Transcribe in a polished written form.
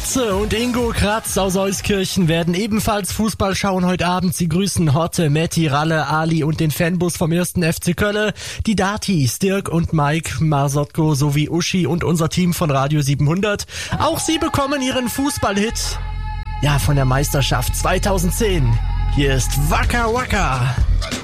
Atze und Ingo Kratz aus Euskirchen werden ebenfalls Fußball schauen heute Abend. Sie grüßen Hotte, Metti, Ralle, Ali und den Fanbus vom 1. FC Köln. Die Datis, Dirk und Mike, Marsotko sowie Uschi und unser Team von Radio 700. Auch sie bekommen ihren Fußballhit. Ja, von der Meisterschaft 2010. Hier ist Waka Waka.